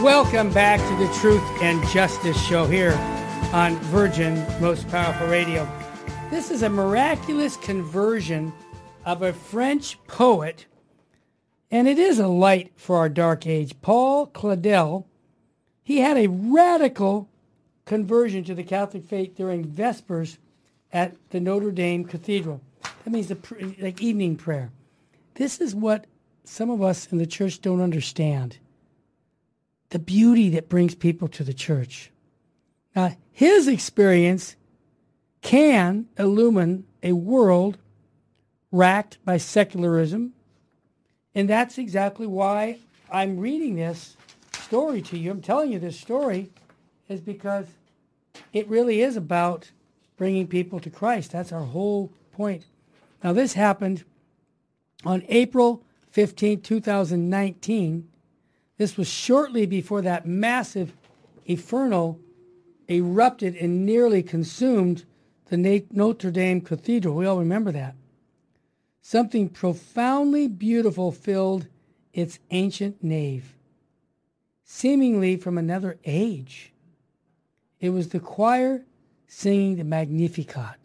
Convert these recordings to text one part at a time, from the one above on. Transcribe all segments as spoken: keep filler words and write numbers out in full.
Welcome back to the Truth and Justice Show here on Virgin Most Powerful Radio. This is a miraculous conversion of a French poet, and it is a light for our dark age. Paul Claudel, he had a radical conversion to the Catholic faith during Vespers at the Notre Dame Cathedral. That means the like evening prayer. This is what some of us in the church don't understand. The beauty that brings people to the church. Now, his experience can illumine a world racked by secularism, and that's exactly why I'm reading this story to you. I'm telling you this story is because it really is about bringing people to Christ. That's our whole point. Now, this happened on April fifteenth, twenty nineteen. This was shortly before that massive inferno erupted and nearly consumed the Notre Dame Cathedral. We all remember that. Something profoundly beautiful filled its ancient nave, seemingly from another age. It was the choir singing the Magnificat.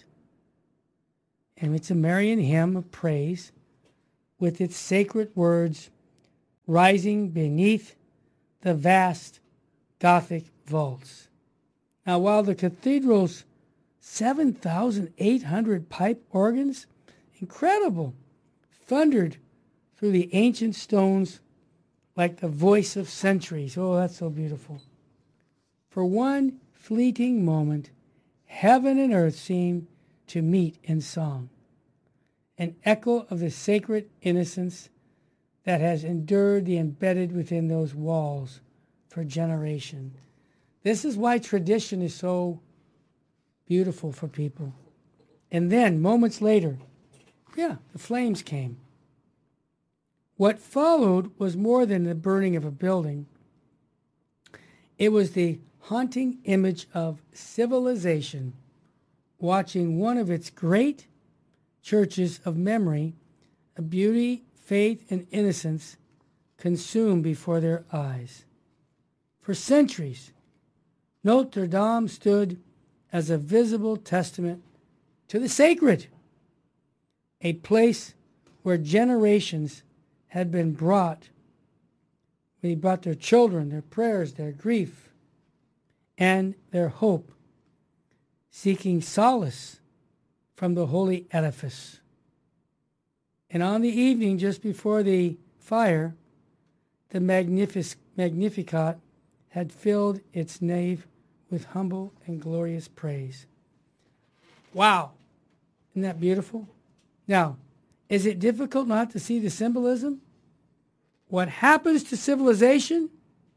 And it's a Marian hymn of praise with its sacred words rising beneath the vast Gothic vaults. Now, while the cathedral's seven thousand eight hundred pipe organs, incredible, thundered through the ancient stones like the voice of centuries. Oh, that's so beautiful. For one fleeting moment, heaven and earth seemed to meet in song, an echo of the sacred innocence that has endured the embedded within those walls for generations. This is why tradition is so beautiful for people. And then, moments later, yeah, the flames came. What followed was more than the burning of a building. It was the haunting image of civilization watching one of its great churches of memory, of beauty, faith, and innocence consumed before their eyes. For centuries, Notre Dame stood as a visible testament to the sacred, a place where generations had been brought. They brought their children, their prayers, their grief, and their hope, seeking solace from the holy edifice. And on the evening just before the fire, the Magnific- Magnificat had filled its nave with humble and glorious praise. Wow! Isn't that beautiful? Now, is it difficult not to see the symbolism? What happens to civilization?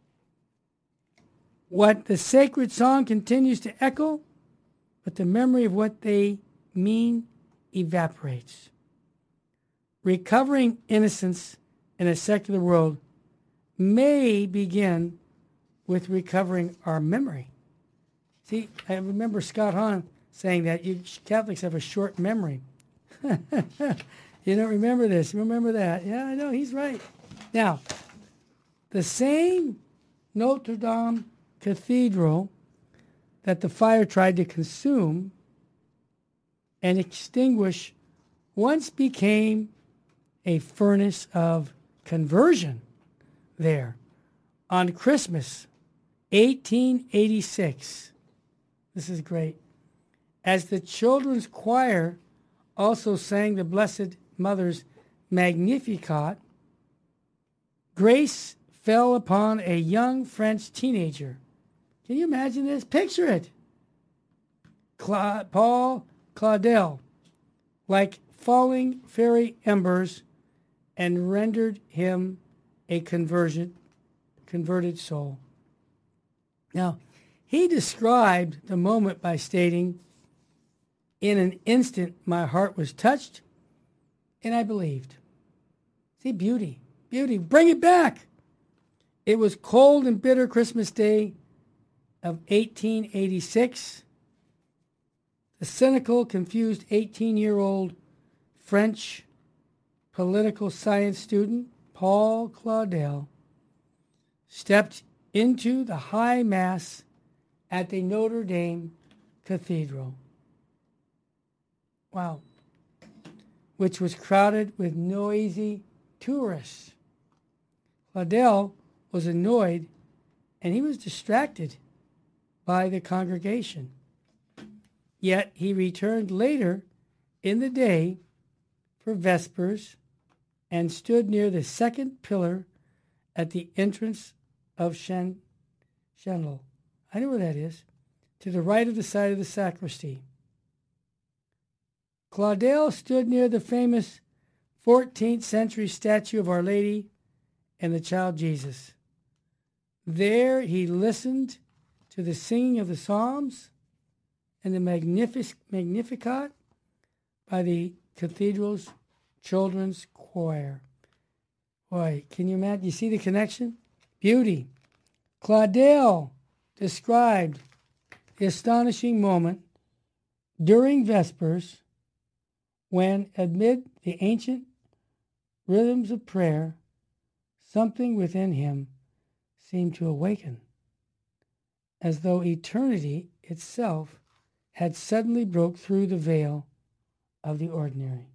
What the sacred song continues to echo, but the memory of what they mean evaporates. Recovering innocence in a secular world may begin with recovering our memory. See, I remember Scott Hahn saying that you Catholics have a short memory. You don't remember this. You remember that. Yeah, I know. He's right. Now, the same Notre Dame Cathedral that the fire tried to consume and extinguish once became a furnace of conversion there on Christmas, eighteen eighty-six. This is great. As the children's choir also sang the Blessed Mother's Magnificat, grace fell upon a young French teenager. Can you imagine this? Picture it. Cla- Paul Claudel, like falling fairy embers, and rendered him a conversion, converted soul. Now, he described the moment by stating, "In an instant, my heart was touched, and I believed." See, beauty, beauty, bring it back. It was cold and bitter Christmas Day of eighteen eighty-six. The cynical, confused eighteen-year-old French political science student, Paul Claudel, stepped into the high mass at the Notre Dame Cathedral. Wow. Which was crowded with noisy tourists. Claudel was annoyed and he was distracted by the congregation. Yet he returned later in the day for Vespers and stood near the second pillar at the entrance of Chen, Chenel. I know where that is. To the right of the side of the sacristy. Claudel stood near the famous fourteenth century statue of Our Lady and the child Jesus. There he listened to the singing of the Psalms and the Magnific- Magnificat by the cathedral's children's choir. Boy, can you imagine? You see the connection? Beauty. Claudel described the astonishing moment during Vespers when, amid the ancient rhythms of prayer, something within him seemed to awaken, as though eternity itself had suddenly broke through the veil of the ordinary.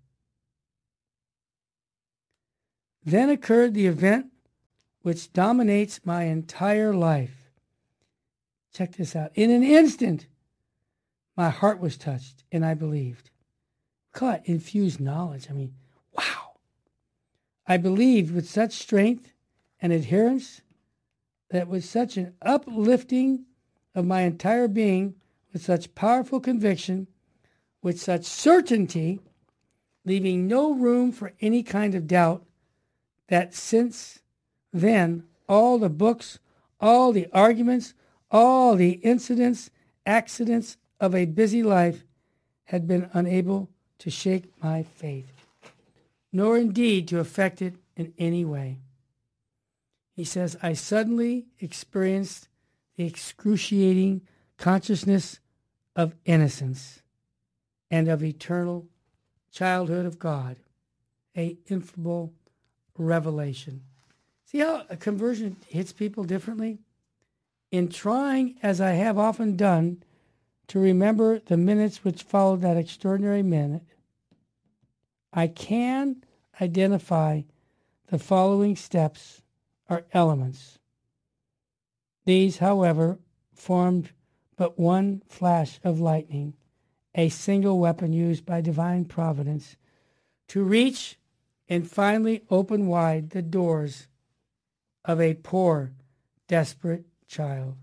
Then occurred the event which dominates my entire life. Check this out. In an instant, my heart was touched, and I believed. God, infused knowledge. I mean, wow. I believed with such strength and adherence that with such an uplifting of my entire being, with such powerful conviction, with such certainty, leaving no room for any kind of doubt, that since then all the books, all the arguments, all the incidents, accidents of a busy life had been unable to shake my faith, nor indeed to affect it in any way. He says, I suddenly experienced the excruciating consciousness of innocence and of eternal childhood of God, a ineffable revelation. See how a conversion hits people differently? In trying, as I have often done, to remember the minutes which followed that extraordinary minute, I can identify the following steps or elements. These, however, formed but one flash of lightning, a single weapon used by divine providence to reach and finally open wide the doors of a poor, desperate child.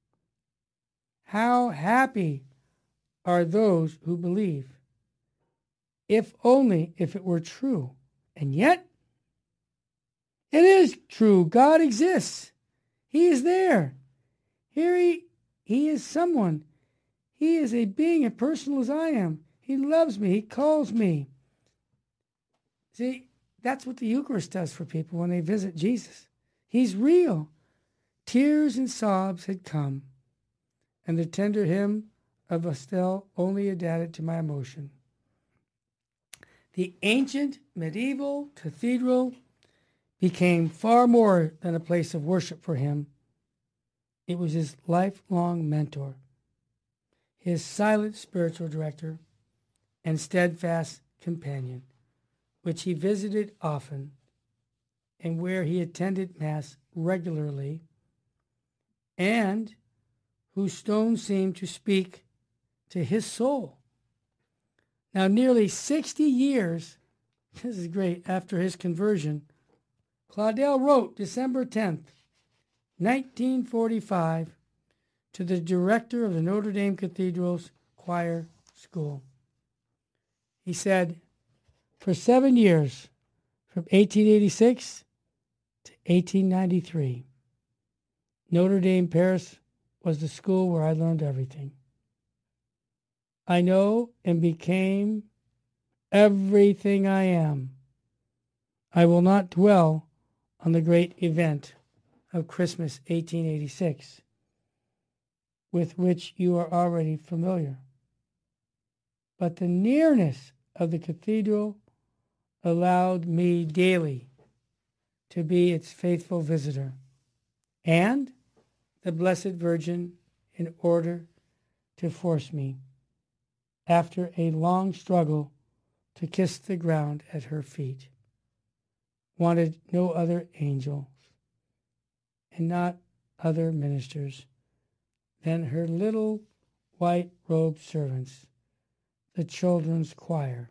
How happy are those who believe, if only if it were true. And yet, it is true. God exists. He is there. Here he, he is someone. He is a being as personal as I am. He loves me. He calls me. See, that's what the Eucharist does for people when they visit Jesus. He's real. Tears and sobs had come, and the tender hymn of Vestal only added to my emotion. The ancient medieval cathedral became far more than a place of worship for him. It was his lifelong mentor, his silent spiritual director, and steadfast companion, which he visited often and where he attended Mass regularly, and whose stone seemed to speak to his soul. Now, nearly sixty years, this is great, after his conversion, Claudel wrote December tenth, nineteen forty-five, to the director of the Notre Dame Cathedral's choir school. He said, for seven years, from eighteen eighty-six to eighteen ninety-three, Notre Dame Paris was the school where I learned everything. I know and became everything I am. I will not dwell on the great event of Christmas eighteen eighty-six, with which you are already familiar. But the nearness of the cathedral allowed me daily to be its faithful visitor, and the Blessed Virgin in order to force me, after a long struggle, to kiss the ground at her feet. Wanted no other angels and not other ministers than her little white-robed servants, the children's choir.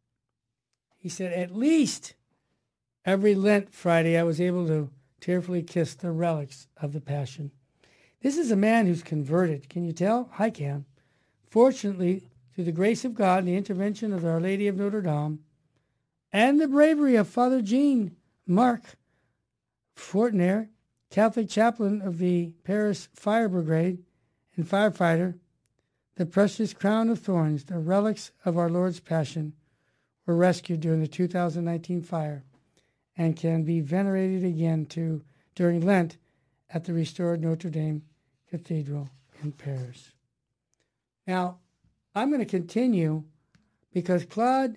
He said, at least every Lent Friday I was able to tearfully kiss the relics of the Passion. This is a man who's converted. Can you tell? I can. Fortunately, through the grace of God and the intervention of Our Lady of Notre Dame and the bravery of Father Jean Marc Fortner, Catholic chaplain of the Paris Fire Brigade and firefighter, the precious crown of thorns, the relics of our Lord's Passion, were rescued during the two thousand nineteen fire and can be venerated again to during Lent at the restored Notre Dame Cathedral in Paris. Now, I'm going to continue because Claude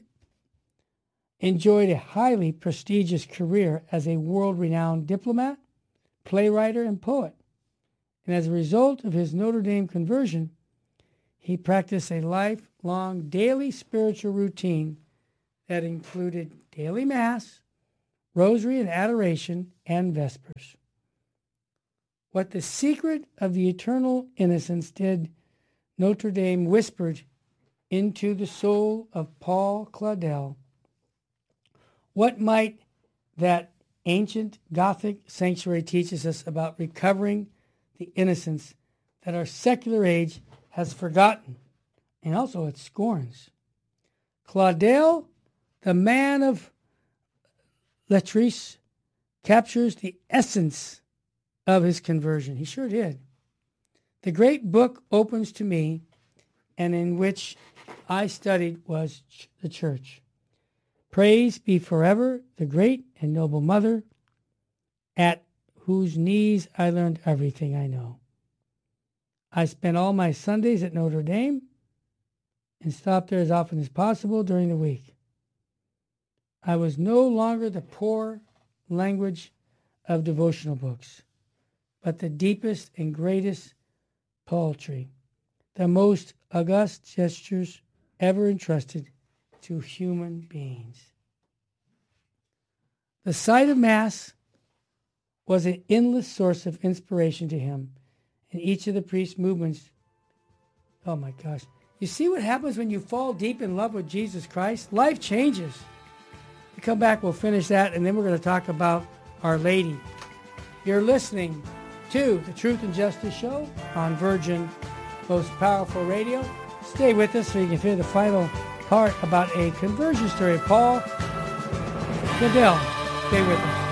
enjoyed a highly prestigious career as a world-renowned diplomat, playwright, and poet. And as a result of his Notre Dame conversion, he practiced a lifelong daily spiritual routine that included daily Mass, Rosary and Adoration, and Vespers. What the secret of the eternal innocence did, Notre Dame whispered into the soul of Paul Claudel. What might that ancient Gothic sanctuary teaches us about recovering the innocence that our secular age has forgotten and also it scorns? Claudel, the man of Lettres, captures the essence of his conversion. He sure did. The great book opens to me, and in which I studied, was the Church. Praise be forever the great and noble Mother, at whose knees I learned everything I know. I spent all my Sundays at Notre Dame and stopped there as often as possible during the week. I was no longer the poor language of devotional books, but the deepest and greatest poetry, the most august gestures ever entrusted to human beings. The sight of Mass was an endless source of inspiration to him, and each of the priest's movements. Oh my gosh. You see what happens when you fall deep in love with Jesus Christ? Life changes. We come back, we'll finish that, and then we're going to talk about Our Lady. You're listening to the Truth and Justice Show on Virgin Most Powerful Radio. Stay with us so you can hear the final part about a conversion story of Paul Claudel. Stay with us.